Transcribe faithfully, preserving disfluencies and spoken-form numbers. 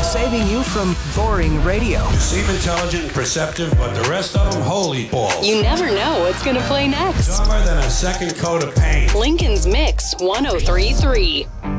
saving you from boring radio. You seem intelligent and perceptive, but the rest of them, holy balls. You never know what's going to play next. Dumber than a second coat of paint. Lincoln's Mix one oh three point three.